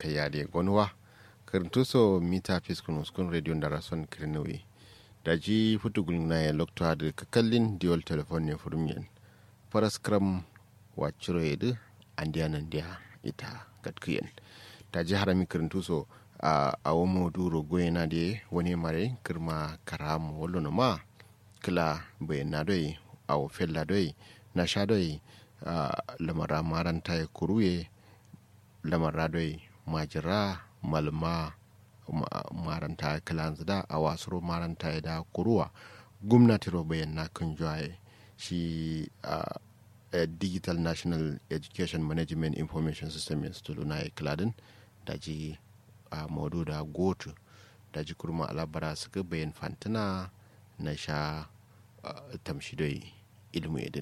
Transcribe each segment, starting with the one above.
yade gonwa kirtuso mita fiskunus kun radio ndarason kirnewi daji futugul na ya lokto da kakallin diol telefon ne furmiyan paraskram waciro yedu andianan dia ita gatkiyen daji harami kirtuso a womo duro goyena de woni mare kirma karam wolono ma kila bayna doi aw fella doi na sha doi lamara maranta ya kuruye lamara doi majira malma maranta kilanzu da a wasu maranta da kuruwa gwamnati bayan na kan juwaye shi digital national education management information system institute na kiladin da ji a modu da gotu da ji kurma alabara suka bayan fantina na sha tamshidoi ilmu idin.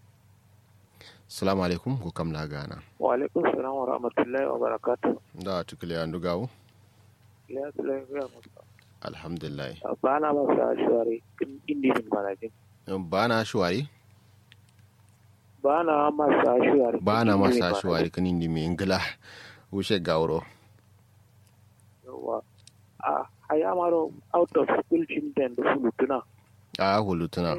Salamu alaikum ko kam na gana. Wa alaikum salam wa rahmatullahi wa barakatuh. Da tukule an dugawo? Ya tulaye ya mutu. Alhamdulillah. Ba na masa shuwari indi min manajin. Ba na shuwari? Ba na masa shuwari. Ba na masa shuwari kan indi mai ingila wuce gauro. Yawa. Haya maro out of school children da fulutuna. Hulutuna.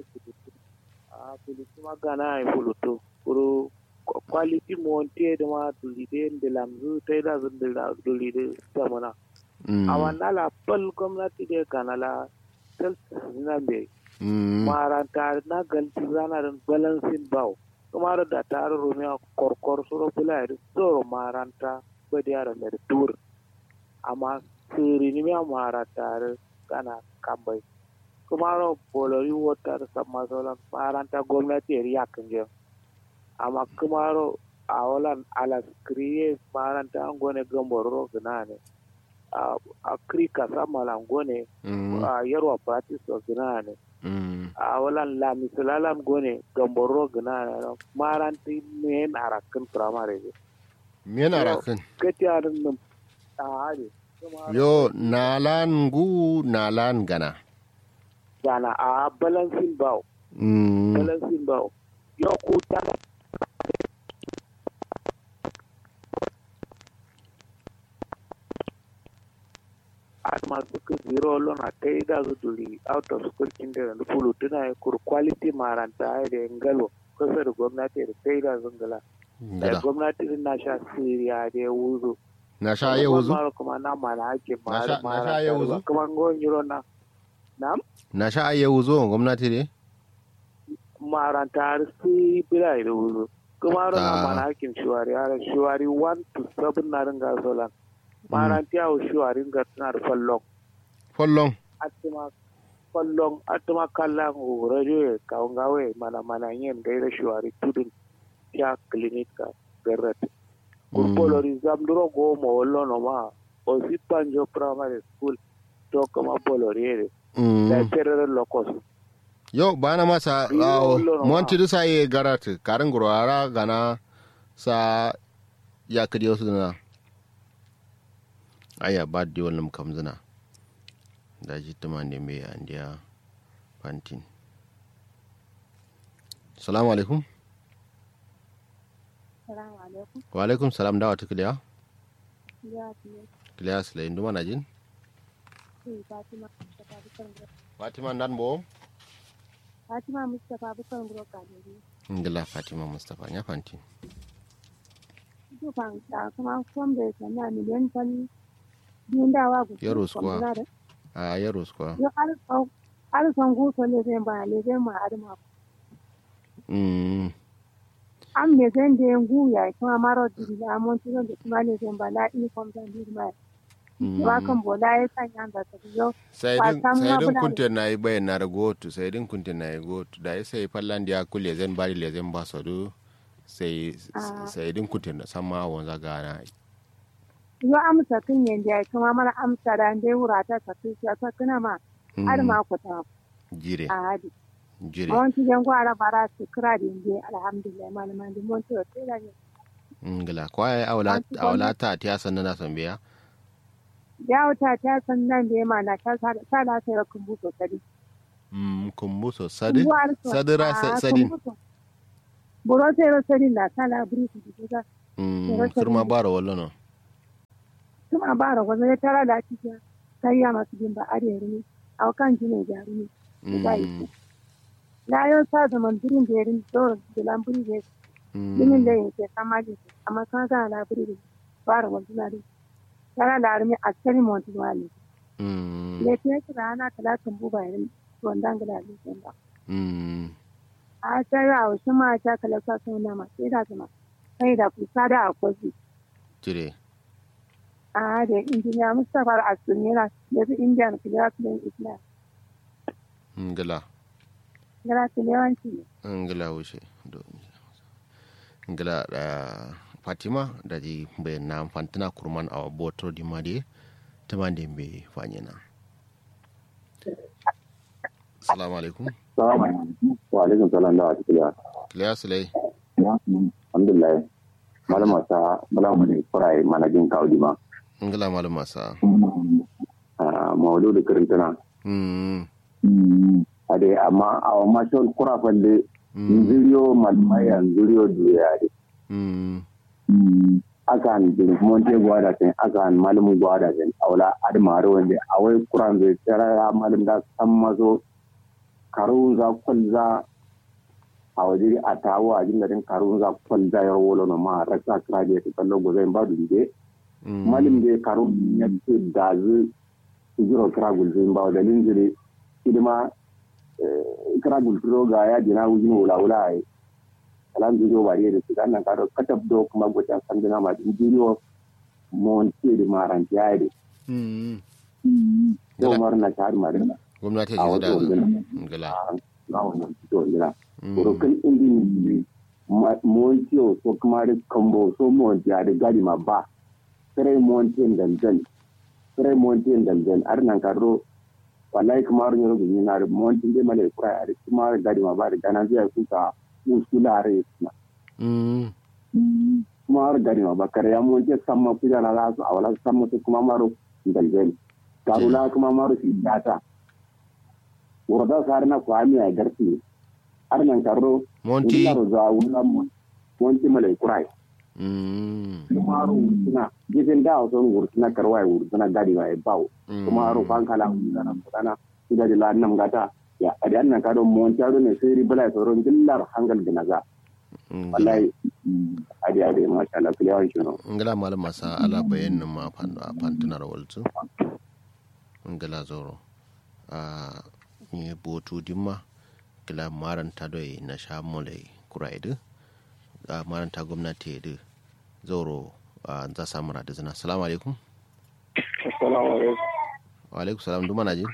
Fulutuma gana ya fulutu. Kuro quality monte da ma dulide da lamzu ta yi da zun da dulide ta mana. A wannan lafal gwamnati da kanala self-sufficient bai. Maranta na galti zanarin balancing bow. Kuma da tarin rumiya korkor suro bula da tsoro maranta ba da yara mai tur. Amma sirini miya maranta kana kambai. Kuma bolori wata da sama sauran maranta gwamnati ya riya kan jan. Amma kuma a walan alaskriye maranta an gone gambaro gina ne. A krika sama langone a yarwa practice of gina ne. A walan lamisalalan gone gambaro gina ne. Maranti men arakin primary ne. Men arakin? Katiyarin nan a hali. Yo nalan gana. Gana a balancing bow. Balancing bow. Yo kuta masu zero loan a kai da su duri out of school kinda da fulu tuna kur quality maranta da ngalo kusa da gwamnati da kai da zungala da gwamnati na sha siriya da wuzo na sha ya wuzo kuma na mana ake na sha ya wuzo kuma ngon yiro na sha ya wuzo gwamnati ne maranta su bila da wuzo kuma na mana hakin shuwari 1 to 7 na ringa solan maranti awo shuwarin ga tana da fallon atuma kallon radio kawun gawe mana yin gaira shuwari tudun ya clinic ka garrat kurpolori zamduro go mo wallo no ma o sipanjo primary school to kama polori da terror locos yo bana masa monti dusa ye garat karin gurara gana sa ya kadiyo su na aya ba da wannan kamzina da ji tuma ne mai andiya fantin. Salamu alaikum. Salamu alaikum. Wa alaikum salam, dawa ta kiliya? Ya kiliya su layin duma na jin? Fatima nan bo? Fatima Mustapha bukan guro kadiri. Ngila Fatima Mustapha ya fantin. Dukan ta kuma kwambe sana miliyan fani dindawa gudu. Yaro square. Yaro square. Yo alson guso le zai ba le zai ma adama. Am le zai da ngu ya kuma maro diri amon tuzo da kuma le zai ba la uniform da dirma. Wa kan bola ya sanya da ta yo. Saidin kunten na yi bayan na ragotu saidin kunten na yi gotu da ya sai fallan da ya kule zan bari le zan ba sadu sai din kunten da sama wanza gana. Yo amsa tun yanda ya kuma mara amsa da dai wurata ka tu ta kana ma har ma ku ta jire wanti jan gwara bara su kira da inde alhamdulillah malaman din mun to tsira ne ngala kwai awla ta sanna na san biya ya wata ta sannan da ma na ta la sai kumbu so sadi kumbu so sadi sadira sadin boro sai sadi na sala buri su diga firma bara wallo no kuma bara gwaza ya tara da cikin sai ya masu bin ba are ne a kan jine jari ne ba yi la yo sa da mandurin da yarin to da lamburi da dinin da yake kama ji amma kan ga laburi da bara gwaza na da tara da armi a cikin monti wani ne ke kira ana talatin buba yarin wannan gida ne ba a tsaya wa shi ma ta kalaka sun nama sai da zama sai da kusa da akwai jire a da injiniya Mustapha Asuniya da su Indian Filipin Islam ngala Filewanci ngala wuce ngala Fatima da ji bayan na fantina kurman a boto di made ta mande be fanyena assalamu alaikum wa alaikum salam da wata kiliya sulai alhamdulillah malama sa malama ne farai manajin kaudi ma ngala malama sa mawdu da karantana ade amma a ma shol kura falle zuriyo malmai an zuriyo duya de akan din monte gwada sen akan malamu gwada sen awla admaro wanda awai kuran zai tsara malam da san mazo karun za kwalza a waje a tawo a jin garin karun za kwalza ya wolo na ma rasa kraje ta kallo go zai ba duje malim de karun ya ce da zu jiro kragul zai ba da linjiri idima kragul roga ya dina wujin wula ai kalan jiro bari da su nan karo katab do kuma gojan sandina ma jiro mon ce di maran ya de ko marna tar marina gwamnati ce da ngala na wannan to ngala kan indi mon ciyo so kuma da kambo so mon ya da gadi ma ba sai mon tin dandan ar nan karo wallahi kuma ro ni na mon tin de male kura ar kuma gadi ma ba da ganan zai kuka musulare na kuma ar gadi ma ba kare ya mon ce samma kuja na la su awala samma su kuma maro dandan karula kuma maro shi data wurda sarna kwami a garfi har nan karo monti za wula monti malai kurai kuma ro suna gidan da wasu wurtuna karwai wurtuna gadi wa bawo kuma ro fan kala wurtuna kana ida da lan gata ya adan nan karo monti aro ne sai ribala sauran dillar hangal ginaza wallahi adi masha Allah kuliyawan shi no ngala malam masa ala bayan ma fantunar waltu ngala zoro ni botu dimma kila maranta doi na sha mulai kuraidu maranta gwamnati da zoro za samu da zina assalamu alaikum assalamu alaikum wa alaikum salam duma na ji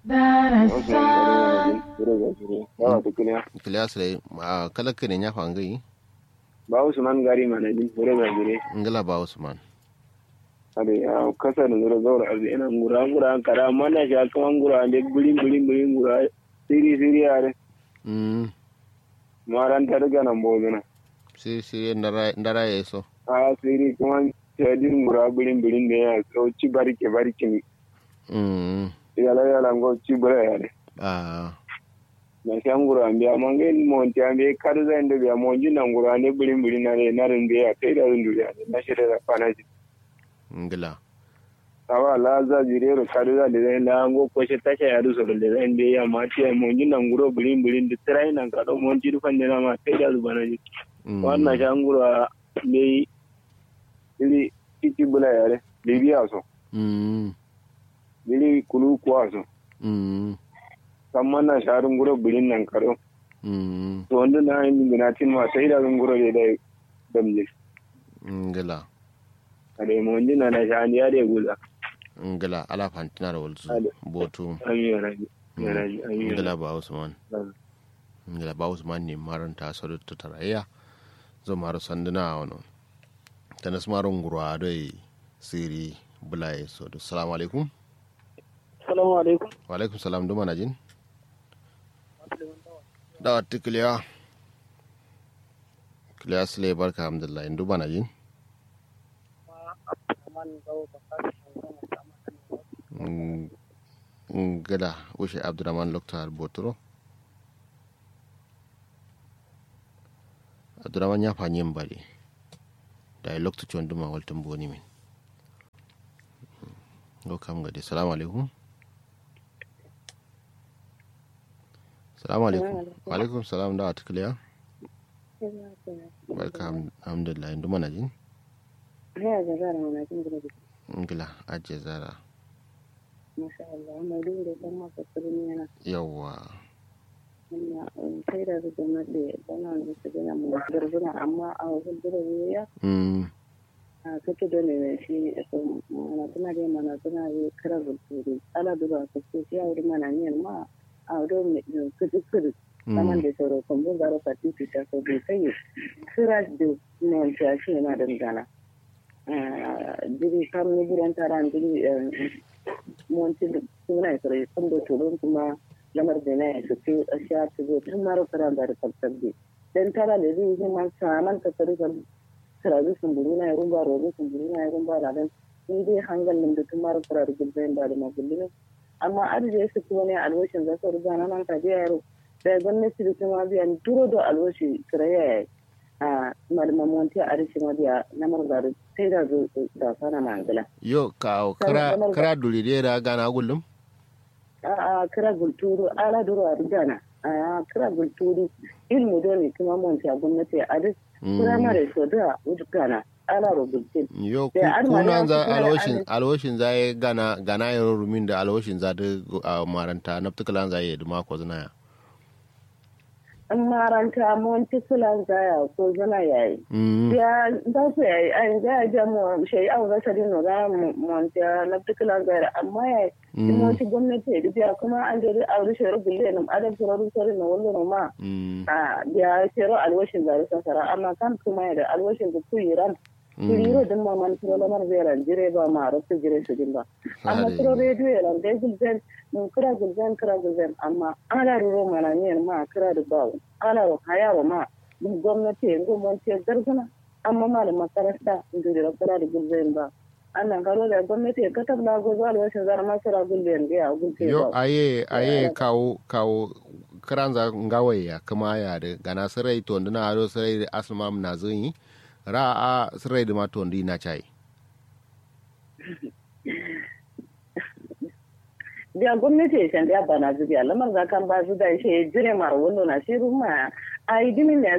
kila sai kala kene nya fangai ba Usman gari mana din hore ba gure ngala ba Usman ade a kasa da zura zaura arzi ina ngura kara mana sha kuma ngura ande bulin ngura siri are maran ta daga nan bozuna siri ndara yeso a siri kuma tadin ngura bulin da ya so ci barke ni yala ngo ci bare yare na sha ngura ambiya mangen monti ambe karza ndo biya monji na ngura ne bulin na ne narin biya sai da nduriya na shi da fanaji ngila awa la za jirero kaduza de na ngo ko she tasha ya du so de ende ya mati ya monji na nguro bulin da trai na kado monji du fande na ma sai da zubana ji wannan sha nguro ne ili titi bula yare bibiya so ili kulu kwa so kamma na sha nguro bulin nan kado to wanda na yin ginatin ma sai da nguro de damje ngila ade monji na shani ya de guza ngala ala fantina da walzu botu ngala ba Usman ngala ba Usman ne maranta sadu ta tarayya zo maru sanduna wono tanas marun gurwa dai siri bulai so assalamu alaikum wa alaikum salam duma na jin da tikliya sile barka alhamdulillah duma na jin gada wuce Abdurrahman Loktar Botoro Abdurrahman ya fanyi mbali da ya lokta chon duma waltan boni min Welcome gadi. Salamu alaikum. Salamu alaikum. Wa alaikum salam da atkiliya. Barka alhamdulillah indu mana jin. Ya zara mana jin gida. Ngila aje zara. Masha Allah mai din da san masa turmi yana. Yawwa. Ina sai da zuwa da bana da su gina mu garguna amma a wajen da ya a kake dole ne shi mana tana da mana tana da karabu turi ala duba ko sai ya wuri mana ne ma a don ne kudu saman da sauro kan bu garo fati ta so bai sai kira da ne ta shi yana da dana diri kam ne gidan taran diri monti suna sai kan da turun kuma lamar da ne su ce a sha ta zo tun maro karan da tabbabi dan tara da zai yi man saman ta tarikan sarabi sumburu na rumba rogo sumburu na rumba da dan ni dai hangalin da tun maro karar gulben da magulin amma arje su kuma ne alwashin za su ruga nan ka je yaro da gwamnati da kuma biyan duro da alwashi kiraya a malmamonti a rishin wadiya na margaru sai da sana mangala yo kara dulidera gana gullum a kira gulturu ala duro a rigana a kira gulturu ilmu dole kuma monti a gwamnati a duk firamare so da wujgana ala rubutun yo kuna za alwashin za ya gana ya rumin da alwashin za da maranta na tukalan za ya yi duma ko zana ya an maranta monti kulan za ya ko zana ya yi ya za su ya yi an za ya jamu shayi an rasa dino za monti na tukalan za ya amma ya yi monti gwamnati ya biya kuma an jari a rushe rubule na adam sararin sarin na wanda ma ya shero alwashin za da sara amma kan kuma ya da alwashin da kuyiran kiriro din ma man kiro lamar veran jire ba ma rasu jire su din ba amma kiro radio yaran dai gulzen mun kira gulzen amma ana ruro mana ne ma kira da bawo ana ro hayawa ma mun gwamnati ngo mun ce gargana amma malam makaranta inda da kira da gulzen ba annan karo da gwamnati ka tabla go zuwa alwashin zara masara gulzen ga gulzen yo aye kawo kiranza ngawaya kuma ya da gana sarai to ndina aro sarai asma na zuni ra'a sirai da mato ndi na chai da gwamnati ya da bana zubiya lamar zakan ba su da shi jire mar wannan na shi ruma ai dimin